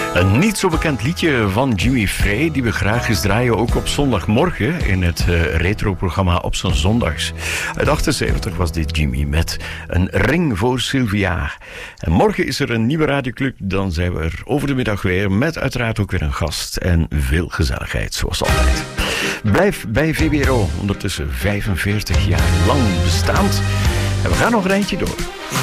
Een niet zo bekend liedje van Jimmy Frey, die we graag eens draaien, ook op zondagmorgen in het retro-programma Op zo'n Zondags. Uit 78 was dit Jimmy met een ring voor Sylvia. En morgen is er een nieuwe radioclub, dan zijn we er over de middag weer met uiteraard ook weer een gast en veel gezelligheid, zoals altijd. Blijf bij VPRO, ondertussen 45 jaar lang bestaand. En we gaan nog een eindje door.